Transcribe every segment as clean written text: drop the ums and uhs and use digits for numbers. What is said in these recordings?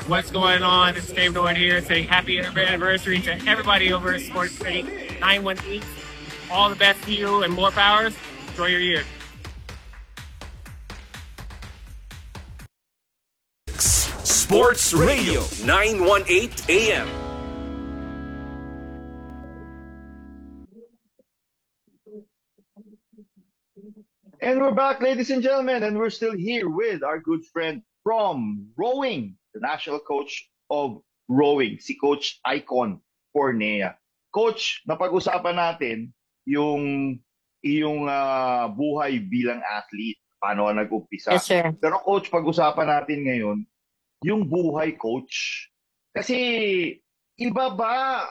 What's going on? It's Dave Nolan here saying happy anniversary to everybody over at Sports City 918. All the best to you and more powers. Enjoy your year. Sports Radio 918 AM. And we're back, ladies and gentlemen, and we're still here with our good friend from rowing, the national coach of rowing, si Coach Icon Pornea. Coach, napag-usapan natin yung iyong buhay bilang athlete, paano ka nag-umpisa. Yes, sir. Pero coach, pag-usapan natin ngayon, yung buhay coach. Kasi iba ba,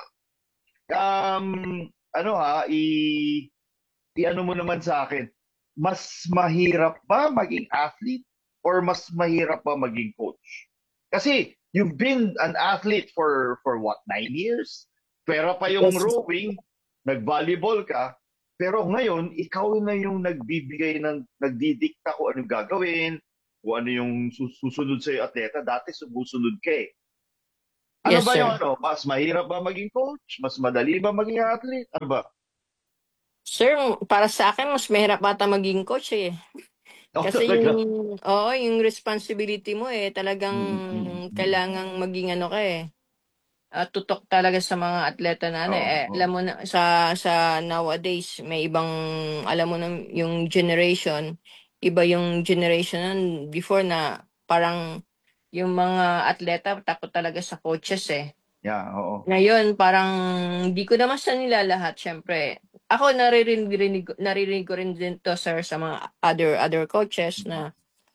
i-ano mo naman sa akin, mas mahirap ba maging athlete or mas mahirap ba maging coach? Kasi you've been an athlete for what, 9 years? Pero pa yung Yes. rowing, nag-volleyball ka, pero ngayon, ikaw na yung nagdidikta kung anong gagawin, kung ano yung susunod sa'yo atleta. Dati sumusunod ka eh. Ano Yes, ba sir. yung ano? Mas mahirap ba maging coach? Mas madali ba maging athlete? Ano ba? Sir, para sa akin, mas mahirap ata maging coach eh. Oh, Kasi talaga. yung responsibility mo eh, talagang kailangang maging ano ka eh. Tutok talaga sa mga atleta na ano Oo, eh. oo. Alam mo na, sa nowadays, may ibang, alam mo na, yung generation, iba yung generation nun before na parang yung mga atleta takot talaga sa coaches eh. Yeah, oo. Ngayon, parang hindi ko naman sa nila lahat, syempre. Ako, naririnig ko rin din to, sir, sa mga other coaches na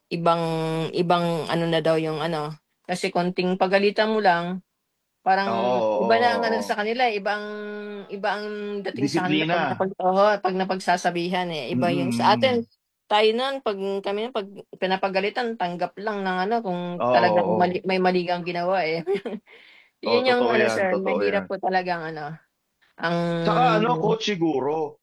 ibang ano na daw yung ano. Kasi konting pagalitan mo lang, Oo, parang iba oo, na ang ano oo. sa kanila, iba ang dating sa kanila Disiplina. pag napagsasabihan eh. Iba yung sa Mm. atin, tayo nun, pag pinapagalitan, tanggap lang ng ano, kung Oo, talagang oo. may mali kang ginawa eh. Oo, Yun yung totoo ano, yan, sir, totoo yan. mahirap po talagang ano, ang Tsaka ano, coach siguro,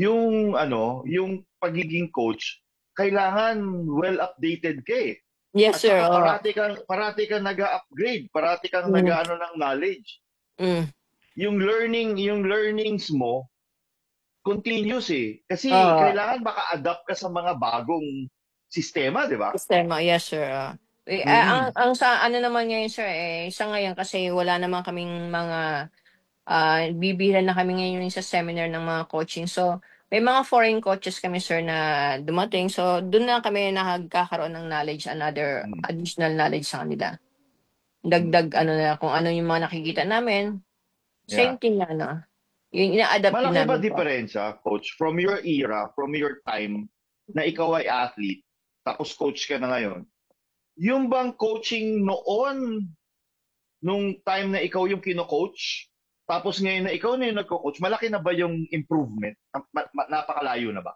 yung pagiging coach, kailangan well-updated ka eh. yes, At sir. saka Oo. parati kang nag-upgrade, parati kang Mm, nag-ano ng knowledge. mm. Yung learnings mo, continuous eh. Kasi Oo. kailangan maka-adapt ka sa mga bagong sistema, di ba? Sistema, yes, sir. Mm. Ang sa ano naman ngayon, sir, eh, sa ngayon kasi wala naman kaming mga bibihira na kami ngayon sa seminar ng mga coaching. So, may mga foreign coaches kami, sir, na dumating. So, doon na kami nakagkakaroon ng knowledge, another Mm. additional knowledge sa kanila. Mm. Dagdag ano na, kung ano yung mga nakikita namin, Yeah. same thing na, ano. Yung ina-adapt din Malaki ba namin po. diferensya, coach, from your era, from your time, na ikaw ay athlete, tapos coach ka na ngayon? Yung bang coaching noon, nung time na ikaw yung kino-coach, tapos ngayon na ikaw na yung nagko-coach, malaki na ba yung improvement? Napakalayo na ba?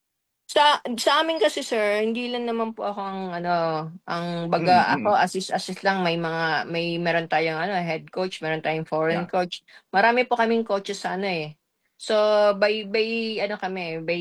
Sa amin kasi, sir, hindi lang naman po ako ang ano, ang Mm, baga ako mm. assist lang, may meron tayong ano head coach, meron tayong foreign Yeah. coach. Marami po kaming coaches sa ano eh. So by ano kami, by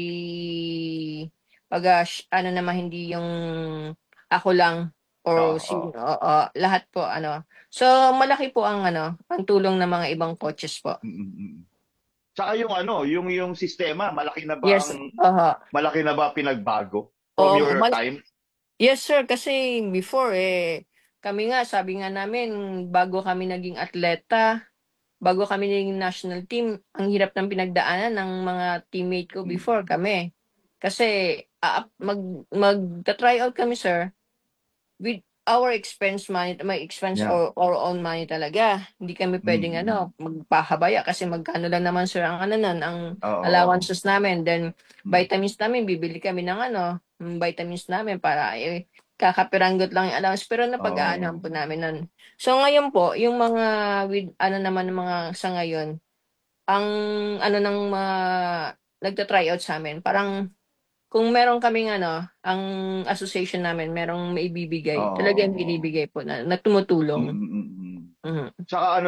ano naman hindi yung ako lang or Oo, si oo. lahat po ano. So malaki po ang ano, ang tulong ng mga ibang coaches po. Mm, mm, mm. Tsaka yung sistema, Yes, malaki na ba pinagbago from oo, your time? yes, sir. Kasi before, kami nga, sabi nga namin, bago kami naging atleta, bago kami naging national team, ang hirap ng pinagdaanan ng mga teammate ko Mm. before kami. Kasi, mag-try out kami, sir, with our expense money, may expense Yeah. or our own money talaga. Hindi kami Mm, pwedeng mm. magpahabaya kasi magkano lang naman, sir, ang ano nun, ang Oo, oo. allowances namin. Then Mm. vitamins namin, bibili kami ng vitamins namin para kakapiranggot lang yung allowance pero napag-aanam Oo. po namin nun. So ngayon po, yung mga with ano naman ng mga sa ngayon, ang ano ng mga nagta-try out sa amin, parang kung meron kaming ang association namin merong maibibigay, Oo, talagang oo. binibigay po na Mm, tumutulong. mm, mm. Mhm. Tsaka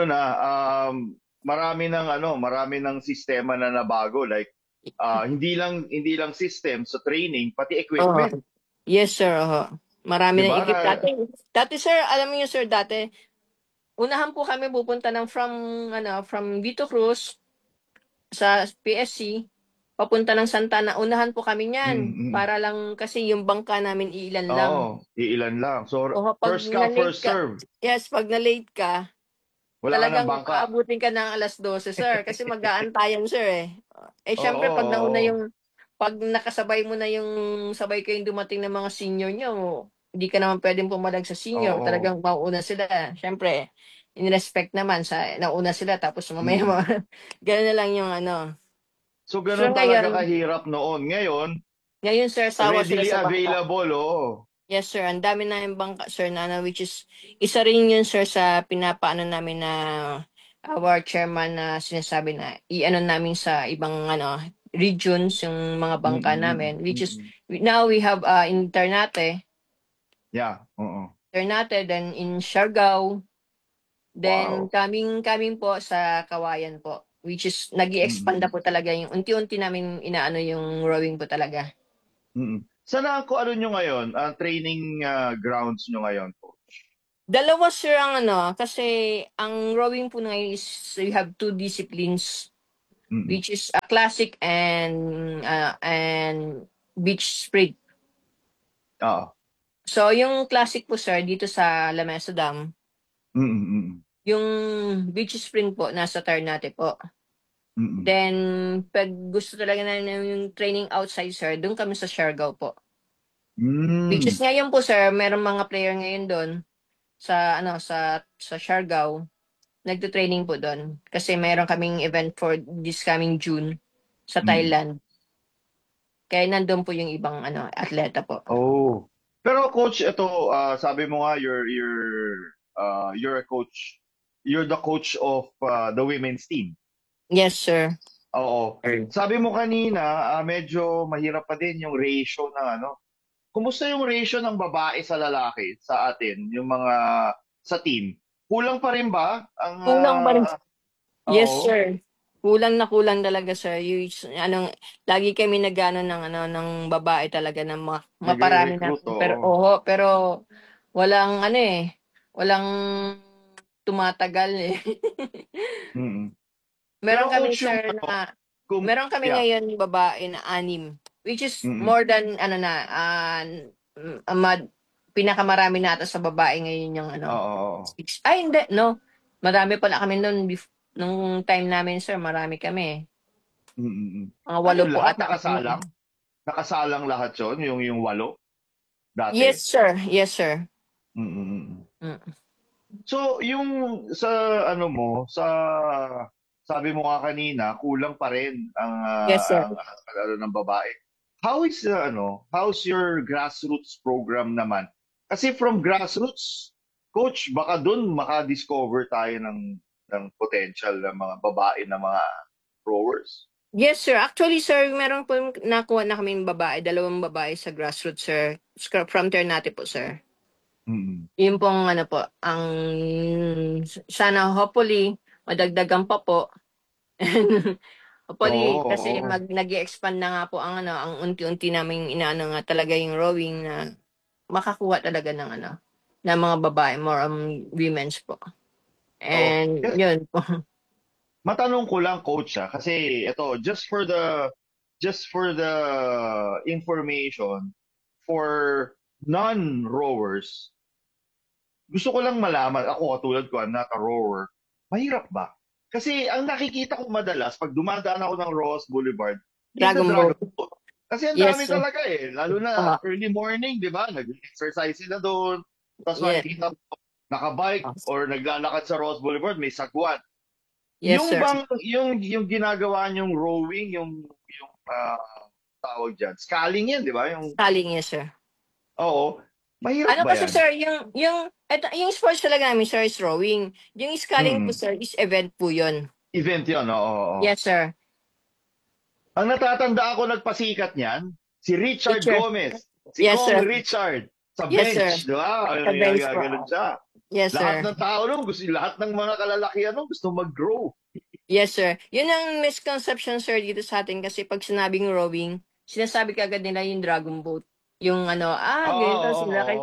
marami ng sistema na nabago, like hindi lang system sa training, pati Oo. equipment, Yes, sir, oo. 'di Marami ng ba? ikip dati. Dati, sir, alam niyo, sir, dati unahan po kami pupunta from Vito Cruz sa PSC, papunta ng Santana. Unahan po kami niyan Mm. para lang kasi yung bangka namin iilan lang. Oo, iilan lang. So, O pag first come, na-late first ka, serve. yes, pag na-late ka, Wala ka ng talagang bangka. aabutin ka ng 12:00, sir, kasi mag-aantayan, sir, eh. Oo, Syempre oo. pag nakasabay mo na yung sabay kayong dumating ng mga senior niyo, hindi ka naman puwedeng pumalag sa senior, Oo. talagang mauuna sila. Siyempre in-respect naman sa nauna sila tapos mamaya Mm. gano'n na lang yung ano. So, So ganun talaga ngayon kahirap noon. ngayon sir, sawa sila Readily sa bangka. available, oo. Yes, sir. Ang dami na yung bangka, sir, na which is isa rin yun, sir, sa pinapaano namin na our chairman na sinasabi na i-ano namin sa ibang regions yung mga Mm, bangka mm, namin, which is mm. now we have in Yeah, oo. Ternate, then in Siargao, then Wow. kaming po sa Kawayan po, which is nag-i-expand na Mm, po talaga yung unti-unti namin inaano yung rowing po talaga. mm. Saan ang ano nyo ngayon? Ang training grounds nyo ngayon po? Dalawa sir ang kasi ang rowing po ngayon is we have two disciplines, Mm. which is a classic and beach sprint. Oo. So yung classic po sir dito sa Lamesa Dam, Mm, mm, yung beach sprint po nasa Ternate po. mm. Then pag gusto talaga na yung training outside sir, doon kami sa Siargao po. Which is Mm. ngayon po sir, merong mga player ngayon doon sa Siargao. Nagte-training po doon kasi meron kaming event for this coming June sa Mm. Thailand. Kaya nandun po yung ibang atleta po. Oh. Pero coach, ito sabi mo nga you're a coach. You're the coach of the women's team. Yes, sir. Oo. Sabi mo kanina, medyo mahirap pa din yung ratio ng ano. Kumusta yung ratio ng babae sa lalaki sa atin, yung mga sa team? Kulang pa rin ba ang Kulang pa rin. Yes, oo, sir. Kulang na kulang talaga, sir. Yung, lagi kami nagano ng babae talaga na maparami nagre-recruit, namin. Pero, oo. pero walang walang tumatagal eh. Mm. Meron Pero kami, coach yung sir, ano, na kung meron kami yeah. ngayon babae na 6, which is Mm. more than pinakamarami nata sa babae ngayon yung Oo, oo. 6. Ay hindi, no. Marami pala kami noon nung time namin sir, marami kami. Mm. Mm. Mga Ano 8 yun, po lahat ata kami noon. nakasalang? Nakasalang lahat 'yon, yung 8 dati. Yes sir, yes sir. Mm. Mm. Mm. So, yung sa ano mo, sabi mo nga kanina, kulang pa rin ang Yes sir. ano ng babae. How's your grassroots program naman? Kasi from grassroots, coach, baka doon maka-discover tayo ng potential ng mga babae na mga rowers. Yes sir. Actually sir, meron po nakuha na kaming babae, 2 babae sa grassroots sir. From Ternate po sir. Mm. Yun pong po, ang sana hopefully madagdagan pa po. Hopefully Oo, kasi oo. nag-e-expand na nga po ang unti-unti naming inaano nga talaga yung rowing na makakuha talaga ng mga babae, more on women's po. Oo. And yun po. Matanong ko lang coach kasi ito just for the information for non-rowers. Gusto ko lang malaman, ako katulad ko, I'm not a rower, mahirap ba? Kasi ang nakikita ko madalas pag dumadaan ako ng Ross Boulevard is the Dragon Boat. Dragon Boat. Kasi ang Yes dami sir. talaga lalo na early morning, 'di ba? Nag-exercise sila doon. Tapos Yeah. makikita mo nakabike or naglalakad sa Ross Boulevard, may sagwan. Yes Yung sir. bang yung ginagawa niyong rowing, yung tawag diyan, sculling 'yan, 'di ba? Yung Saling, yes sir. oo. Mahirap ba Kasi 'yan? sir, yung sports talaga namin sir is rowing. Yung sculling po Mm. sir is event po yun. Event 'yon, oo, oo. Yes sir. Ang natatanda ako nagpasikat niyan, si Richard Teacher. Gomez, si Yes Kong sir. Richard sa Yes sir. bench, 'di ba? Sa bench po. Ganun siya. Yes Lahat sir. ng tao lahat ng mga kalalakihan gusto mag-grow. Yes sir. Yun ang misconception sir dito sa atin kasi pag sinabing rowing, sinasabi kaagad nila yung dragon boat. Yung Oo, ganito oo, sila oo, kayo. oo.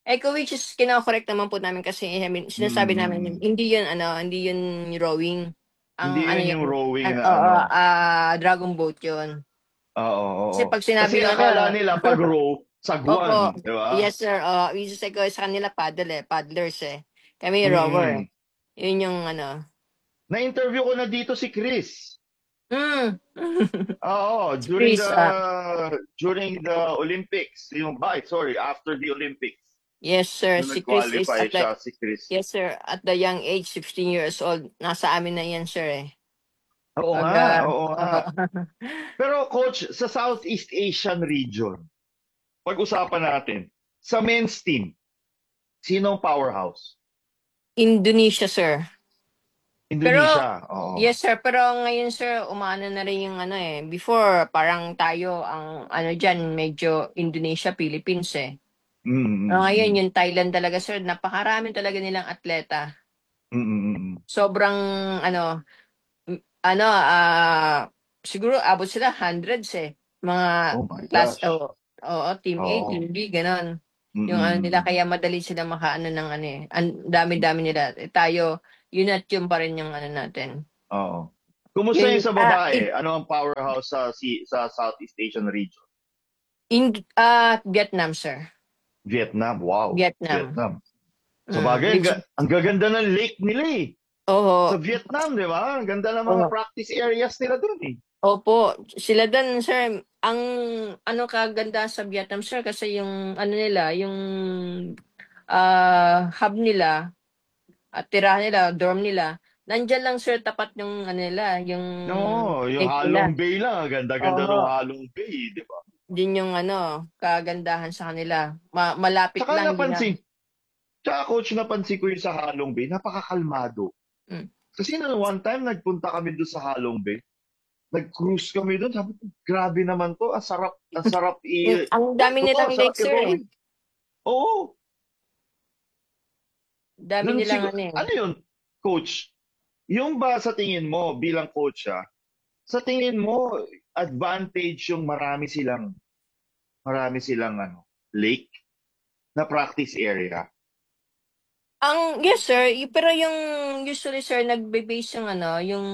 Which is kino-correct naman po namin kasi sinasabi namin Mm. hindi yun rowing. Ang Hindi ano yun yun, yung rowing na oo, ano. dragon boat yun. Oo, Kasi oo. pag Kasi sinabing akala nila pag row, opo, sagwan, di ba? yes sir, which is like, sa kanila paddlers eh. Kami rower. Mm. Yun yung ano. Na-interview ko na dito si Chris. Mm. Oo, Si during Chris, the Olympics. Sorry, after the Olympics. yes sir, Nung si Chris is nag-qualify siya, si Chris. yes sir, at the young age, 16 years old, nasa amin na yan sir eh. Oo Pag, nga, oo nga. Pero coach, sa Southeast Asian region, pag-usapan natin, sa men's team, sino ang powerhouse? Indonesia sir. Pero, Indonesia, oo. yes sir, pero ngayon sir, umano na rin yung ano eh. Before, parang tayo, ang ano dyan, medyo Indonesia, Philippines eh. Mm, Pero mm, ngayon, mm, yung Thailand talaga sir, napakarami talaga nilang atleta. mm, mm, mm. Sobrang, ano, siguro abot sila hundreds eh. Mga Oh my class, gosh. team A, Oo. team B, ganon. Mm, Yung ano mm, nila, mm. kaya madali sila makaano ng ano eh. Ang dami-dami nila. Tayo, yun at yun pa rin yung ano natin. Oo. Kumusta yung Yun, sa babae? Ano ang powerhouse sa Southeast Asian region? Vietnam, sir. Vietnam, wow. Vietnam. Vietnam. Sa bagay, Which, ang gaganda ng lake nila eh. Sa oho, Vietnam, di ba? Ang ganda ng mga oho. practice areas nila doon eh. Opo, sila doon, sir. Ang ano kaganda sa Vietnam, sir, kasi yung ano nila, yung hub nila, at tirahan nila, dorm nila, nandyan lang, sir, tapat yung ano nila, yung No, yung lake nila. Halong Bay lang. Ang ganda-ganda ng Oho, Halong Bay, di ba? din yung ano, kagandahan sa kanila. Malapit Tsaka lang, din na. napansin, tsaka coach, napansin ko yung sa Halong Bay, napakakalmado. Mm. Kasi nung one time, nagpunta kami doon sa Halong Bay. Nag-cruise kami doon. Sabi ko, grabe naman to. Ang sarap Ang dami Oo, nilang ang sarap lake, sir, eh. i-rowing. Oo. Dami Dun nilang siguro, ano, eh. ano yun, coach? Yung ba sa tingin mo, bilang coach sa tingin mo, advantage yung marami silang lake na practice area? Yes sir, pero yung usually sir nagbe-base yung ano, yung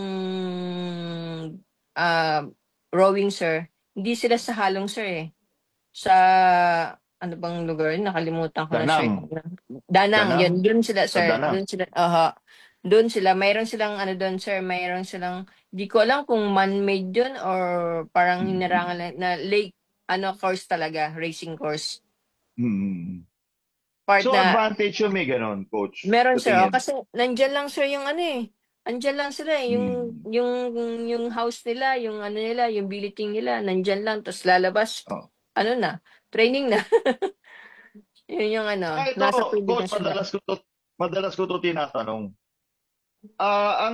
ah, rowing sir, hindi sila sa halong sir eh. Sa ano bang lugar yun? Nakalimutan ko na sir. Danang. Danang, Danang? yun. Doon sila Sa sir. Danang. Doon sila, doon sila. Mayroon silang ano doon sir, mayroon silang, di ko alam kung man-made yun or parang Mm-mm. hinarangan na lake, ano, course talaga, racing course. Mm-mm. Part So na, advantage yung may ganon, coach, meron sa sir, tingin mo? kasi nandyan lang sir yung ano eh. Andyan lang sila eh, Mm. yung house nila, yung ano nila, yung billeting nila, nandyan lang, tapos lalabas, Oh. ano na, training na. Yun yung ano, Ito, nasa tubig na coach, sila. madalas ko to tinatanong. Ang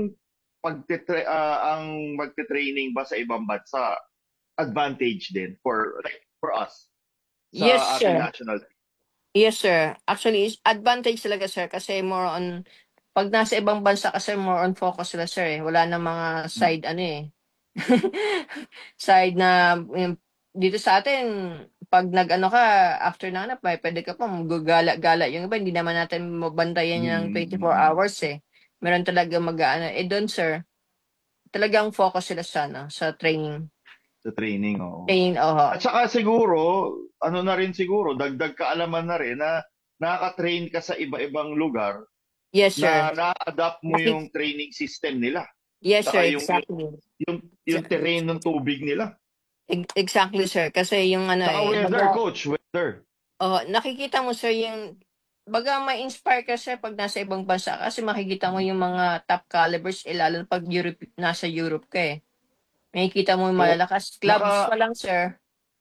ang magte-training ba sa ibang bansa advantage din for us Yes sa ating sir, national team? yes sir. Actually, advantage talaga sir, kasi more on, pag nasa ibang bansa kasi more on focus sila sir eh. Wala na mga Mm. side ano eh. Side na dito sa atin, pag nag-ano ka, after na hanap, pwede ka pa magagala-gala. Yung iba, hindi naman natin mabantayan ng 24 Mm. hours eh. Meron talaga mag-ano. Doon sir, talagang focus sila sa, ano, sa training. Sa training, oo. Training, oho. At saka siguro, ano na rin siguro, dagdag kaalaman na rin na nakaka-train ka sa iba-ibang lugar Yes sir. na na-adapt mo yung training system nila. Yes sir, Saka exactly. yung terrain ng tubig nila. Exactly sir, kasi yung ano Saka eh, weather, coach, weather. nakikita mo sir yung, baga ma-inspire ka sir pag nasa ibang bansa kasi makikita mo yung mga top calibers lalo pag nasa Europe ka eh. Makikita mo yung Oo. malalakas. Clubs pa lang sir.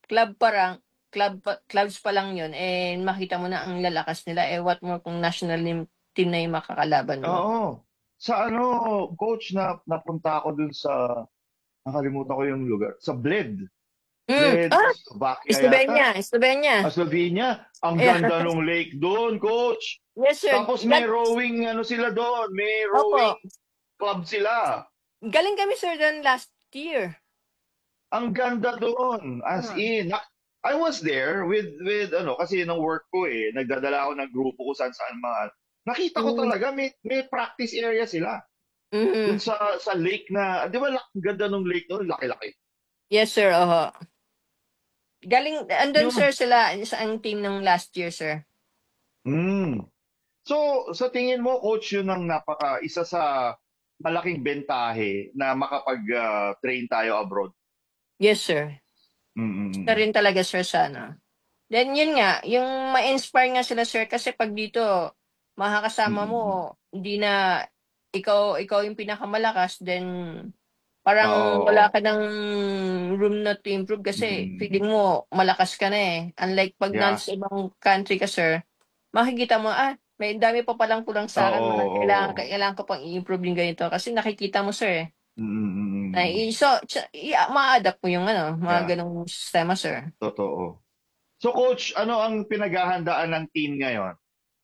Clubs pa lang yun. Makita mo na ang lalakas nila. What more kung national team na yung makakalaban mo. Oo. Sa coach, napunta ako dun sa, nakalimutan ko yung lugar, sa Bled, Slovakia yata. Slovenia. Slovenia. Ang Yeah. ganda ng lake doon, coach. Yes sir. Tapos may rowing, sila doon. May rowing Opo. club sila. Galing kami sir doon last year. Ang ganda doon. As Ah. in, I was there with ano kasi ng work ko nagdadala ako ng grupo ko saan mga nakita ko Mm. talaga may practice area sila. Dun Mhm. sa lake na, 'di ba ganda nung lake noon, laki-laki. Yes, sir. Oho. Galing andun Yung sir sila sa ang team ng last year, sir. mm. So, sa tingin mo, coach, yun ang isa sa malaking bentahe na makapag-train tayo abroad. Yes, sir. Isa Mm-mm. rin talaga, sir, sa ano. Then, yun nga, yung ma-inspire nga sila, sir, kasi pag dito, makakasama mo, Mm-mm. hindi na ikaw yung pinakamalakas, then parang Oo, wala oo. ka ng room na to improve kasi Mm-mm. feeling mo malakas ka na eh. Unlike pag Yeah. nasa ibang country ka, sir, makikita mo, may dami pa palang kulang sa akin, Oo, mga oo. kailangan ko pang i-improve yung ganito. Kasi nakikita mo, sir, eh. Mm-mm. So, ma-adapt mo yung Yeah, mga ganong sistema, sir. totoo. So, coach, ano ang pinaghahandaan ng team ngayon?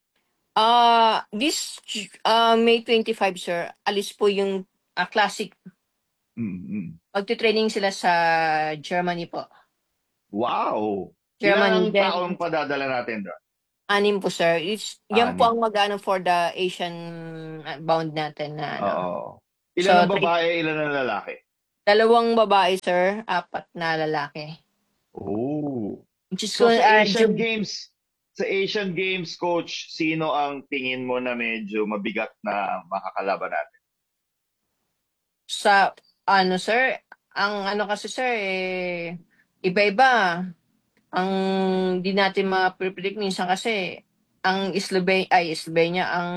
This May 25, sir, alis po yung classic. Mm-mm. Magte-training sila sa Germany po. Wow! Germany, Ilang taong then padadala natin doon? 6 po, sir. Yan po Anim. ang mag-ano for the Asian bound natin na ano. Oo. So, Ilan ang babae, ilan ang lalaki? 2 babae, sir, 4 na lalaki. Oh. Which is So kung, sa Asian Games, coach, sino ang tingin mo na medyo mabigat na makakalaban natin? sa ano, sir, ang ano kasi, sir, iba-iba. Ang di natin ma-predict minsan kasi ang Slovenia, ang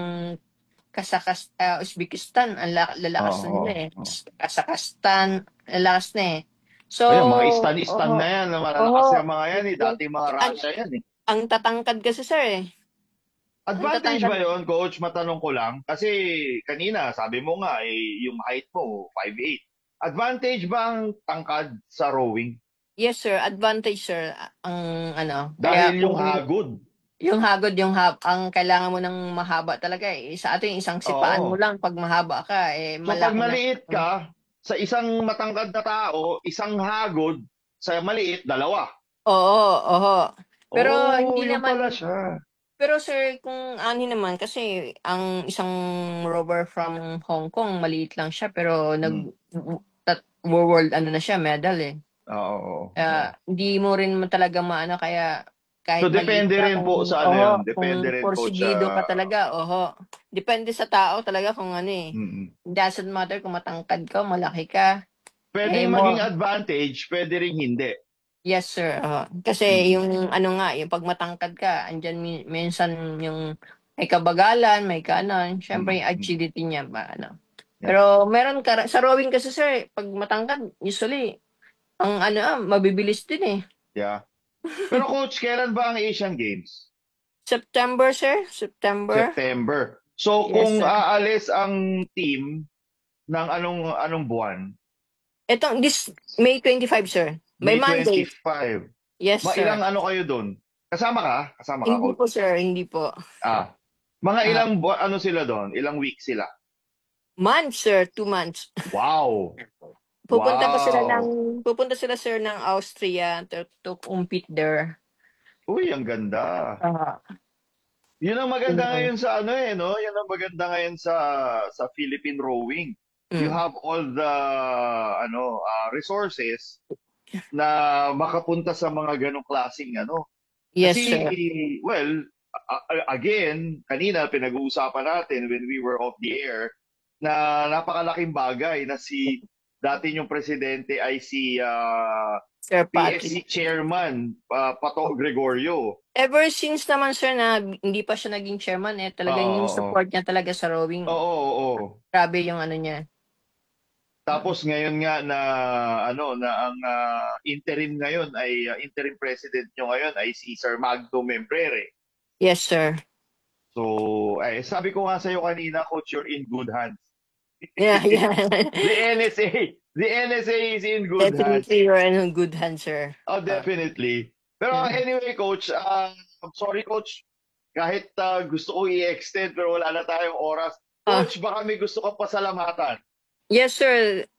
Uzbekistan, ang lalakas na Oo. nila eh. Oo. Kazakhstan, lalakas na eh. So, Ayan, mga istan-istan oho, na yan. Malalakas oho, yung mga yan yung, Dating mga ang, Russia yan ang tatangkad kasi, sir, eh. Ang Advantage tatangkad, ba yon, coach? Matanong ko lang. Kasi kanina, sabi mo nga, yung height mo, 5'8". Advantage ba ang tangkad sa rowing? yes, sir, advantage, sir, ang ano. Kaya Dahil yung kung hagod. yung hagod, ang kailangan mo ng mahaba talaga eh. Sa atin, isang sipaan mo Oo. lang pag mahaba ka, So pag malaki na. maliit ka, sa isang matangkad na tao, isang hagod, sa maliit, dalawa. Oo, oho. Pero Oh, hindi yun pala naman, siya. pero sir, kung ani naman, kasi ang isang rover from Hong Kong, maliit lang siya, pero Hmm. world ano na siya, medal eh. Oo, oo, oo. Hindi mo rin talaga maano, kaya So kahit maliit depende ka, rin po sa ano yun. Depende kung rin coach sa porsigido ka talaga, depende sa tao talaga kung ano eh. mm. It doesn't matter kung matangkad ka, malaki ka, Pwedeng maging mo. advantage, pwede ring hindi. Yes, sir. Kasi Mm. yung ano nga, yung pag matangkad ka, andyan minsan yung may kabagalan, may kanan. Syempre yung Mm. agility niya ba, ano. Yeah. Pero meron ka, sa rowing kasi, sir, pag matangkad, usually, ang mabibilis din eh. Yeah. Pero coach, kailan ba ang Asian Games? September, sir. September. September. So Yes, kung sir. aalis ang team ng anong buwan? This May 25, sir. May May Monday. 25. Yes, sir. Ilang ano kayo doon? Kasama ka? Kasama ka, Hindi coach? po, sir. Hindi po. Mga Ah, ilang ano sila doon? Ilang weeks sila? months, sir. 2 months. Wow. Wow. Pupunta sila, sir, ng Austria to compete there. Uy, ang ganda. Ah, Yun ang maganda mm, ngayon sa ano no? Yun ang maganda ngayon sa Philippine rowing. You mm. have all the resources na makapunta sa mga ganong klaseng ano. Yes, Kasi sir. well, again, kanina pinag-uusapan natin when we were off the air na napakalaking bagay na dati yung presidente ay si Sir PSC Patrick. chairman Pato Gregorio. Ever since naman, sir, na hindi pa siya naging chairman, talagang yung Oo. support niya talaga sa rowing. Oo. Grabe yung ano niya. Tapos ngayon nga na ang interim ngayon ay interim president nyo ngayon ay si Sir Magdo Membrere. Yes, sir. So, sabi ko nga sa iyo kanina, coach, you're in good hands. Yeah, yeah. The NSA is in good hands. Definitely, you're in good hands, sir. Oh, definitely. Pero anyway, coach, I'm sorry, coach. Kahit gusto ko i-extend pero wala na tayong oras. Coach, baka may gusto kang pasalamatan. Yes, sir.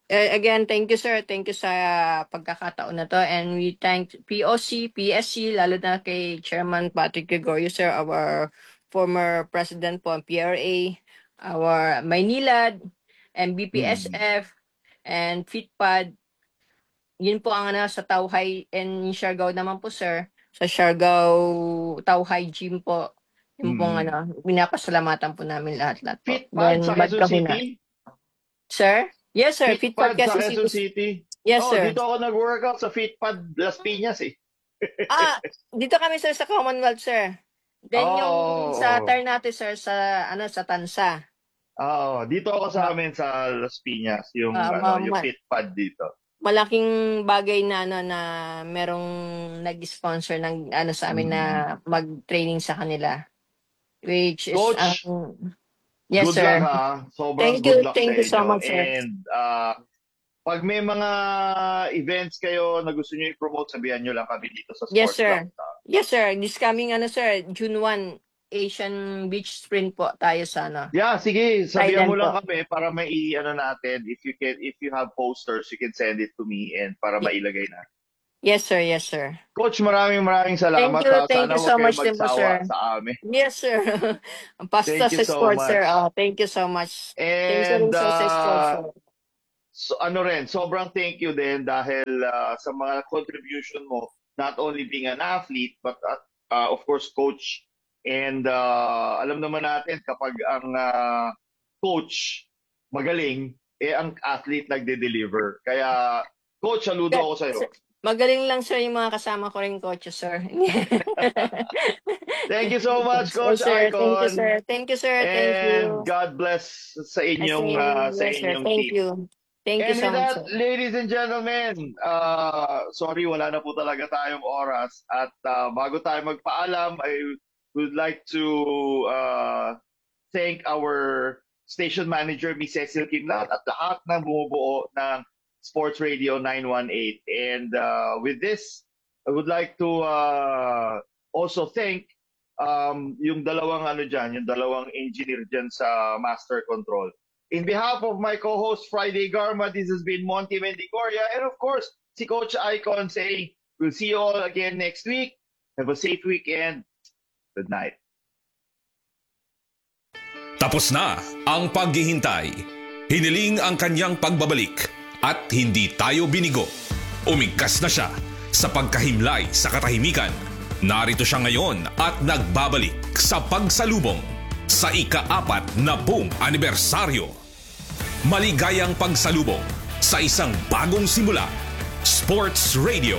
Again, thank you sir. Thank you sa pagkakataon na to. And we thank POC, PSC, lalo na kay Chairman Patrick Gregorio sir, our former president po ng PRA, our Maynilad, and BPSF, and FitPad. Yun po ang sa Tauhay and Siargao naman po sir. Sa Siargao Tauhay Gym po. Yun po pinapasalamatan po namin lahat-lahat po. Fitpad sa Quezon magkahuna. City? Sir? Yes sir, Fitpad FitPad sa Quezon Quezon City. City? Yes sir. Dito ako nag-workout sa Fitpad Las Piñas eh. Dito kami sir sa Commonwealth sir. Then yung sa Oh. Ternate sir sa sa Tansa. Dito ako sa amin sa Las Piñas, yung yung Fitpad dito. Malaking bagay na na merong nag-sponsor ng sa amin na mag-training sa kanila. Which is Coach, yes good sir. luck ha. Sobrang Thank good you. luck Thank sa you so inyo. much sir. And pag may mga events kayo na gusto nyo i-promote, sabihan nyo lang kami dito sa Sports Yes sir. Club. Yes sir. This coming sir, June 1, Asian Beach Sprint po tayo sa Yeah, sige, sabihan Thailand mo lang po. kami para may natin. If you have posters, you can send it to me and para mailagay na. Yes sir, yes sir. Coach, maraming salamat. Thank you so Sana much huwag din po, kayo sir. magsawa sa amin. Yes sir. Basta Thank you sa so sports sir. much. Thank you so much. Thanks rin And sa sports sir. sobrang thank you din dahil sa mga contribution mo, not only being an athlete, but of course, coach. And alam naman natin kapag ang coach magaling, ang athlete nagde-deliver. Kaya, coach, saludo ako sa'yo. Magaling lang sir yung mga kasama ko rin coach sir. Thank you so much, Coach sir. Icon. Thank you sir. Thank you sir. Thank you. And God bless sa inyong Yes, sir. Thank team. you. Thank you And so with much that, sir. ladies and gentlemen, sorry, wala na po talaga tayong oras. At bago tayo magpaalam, I would like to thank our station manager, Miss Cecil Kimlat, at lahat ng bumubuo ng Sports Radio 918. And with this, I would like to also thank yung dalawang yung dalawang engineer dyan sa Master Control. In behalf of my co-host Friday Garma, this has been Monty Mendicoria, and of course, si Coach Icon saying, we'll see you all again next week. Have a safe weekend. Good night. Tapos na ang paghihintay. Hiniling ang kanyang pagbabalik at hindi tayo binigo. Umigkas na siya sa pagkahimlay sa katahimikan. Narito siya ngayon at nagbabalik sa pagsalubong sa ika-40 anibersaryo. Maligayang pagsalubong sa isang bagong simula. Sports Radio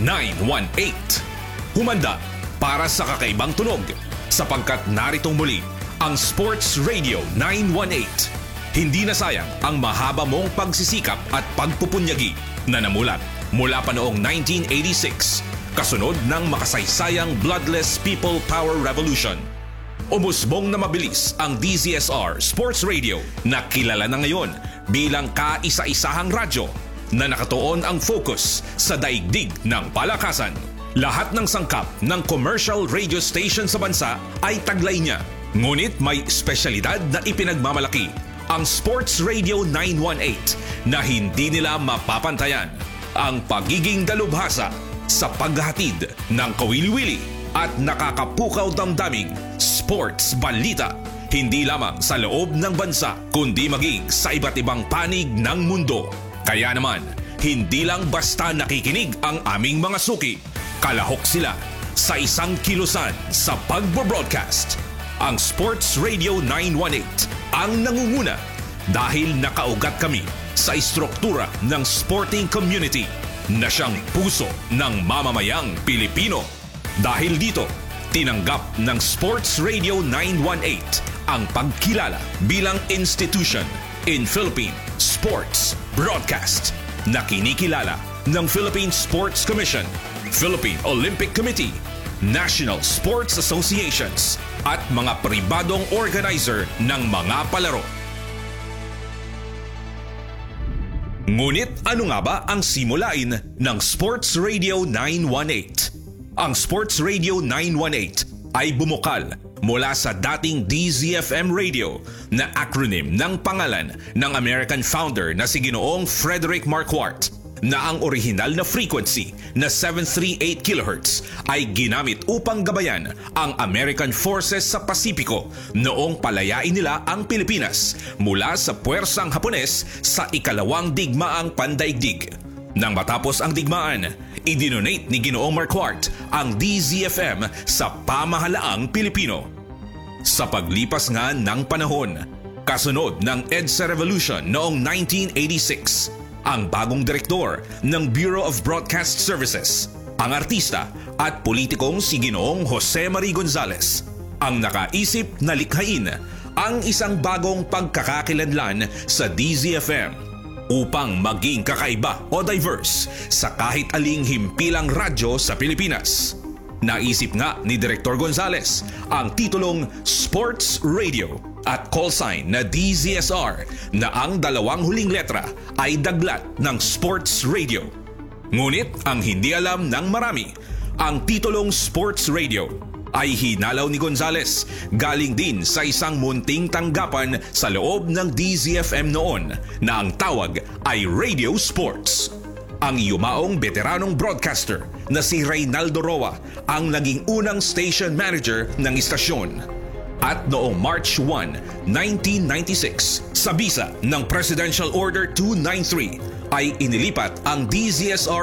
918. Humanda para sa kakaibang tunog sapagkat naritong muli ang Sports Radio 918. Hindi na sayang ang mahaba mong pagsisikap at pagpupunyagi na namulat mula pa noong 1986, kasunod ng makasaysayang Bloodless People Power Revolution. Umusbong na mabilis ang DZSR Sports Radio na kilala na ngayon bilang kaisa-isahang radyo na nakatuon ang focus sa daigdig ng palakasan. Lahat ng sangkap ng commercial radio station sa bansa ay taglay niya. Ngunit may espesyalidad na ipinagmamalaki ang Sports Radio 918 na hindi nila mapapantayan. Ang pagiging dalubhasa sa paghahatid ng kawili-wili at nakakapukaw damdaming sports balita. Hindi lamang sa loob ng bansa kundi maging sa iba't ibang panig ng mundo. Kaya naman, hindi lang basta nakikinig ang aming mga suki. Kalahok sila sa isang kilusan sa pagbo-broadcast. Ang Sports Radio 918 ang nangunguna dahil nakaugat kami sa istruktura ng sporting community na siyang puso ng mamamayang Pilipino. Dahil dito, tinanggap ng Sports Radio 918 ang pagkilala bilang institution in Philippine Sports Broadcast na kinikilala ng Philippine Sports Commission, Philippine Olympic Committee, National Sports Associations at mga pribadong organizer ng mga palaro. Ngunit ano nga ba ang simulain ng Sports Radio 918? Ang Sports Radio 918 ay bumukal mula sa dating DZFM Radio na acronym ng pangalan ng American founder na si Ginoong Frederick Marquardt, na ang orihinal na frequency na 738 kHz ay ginamit upang gabayan ang American forces sa Pasipiko noong palayain nila ang Pilipinas mula sa puwersang Hapones sa ikalawang digmaang pandaigdig. Nang matapos ang digmaan, idinonate ni Ginoong Marquardt ang DZFM sa pamahalaang Pilipino. Sa paglipas nga ng panahon, kasunod ng EDSA Revolution noong 1986, ang bagong direktor ng Bureau of Broadcast Services, ang artista at politikong si Ginoong Jose Marie Gonzales, ang nakaisip na likhain ang isang bagong pagkakakilanlan sa DZFM upang maging kakaiba o diverse sa kahit aling himpilang radyo sa Pilipinas. Naisip nga ni Director Gonzales ang titulong Sports Radio at call sign na DZSR na ang dalawang huling letra ay daglat ng Sports Radio. Ngunit ang hindi alam ng marami, ang titulong Sports Radio ay hinalaw ni Gonzales galing din sa isang munting tanggapan sa loob ng DZFM noon na ang tawag ay Radio Sports. Ang yumaong veteranong broadcaster na si Reynaldo Roa ang naging unang station manager ng istasyon. At noong March 1, 1996, sa bisa ng Presidential Order 293 ay inilipat ang DZSR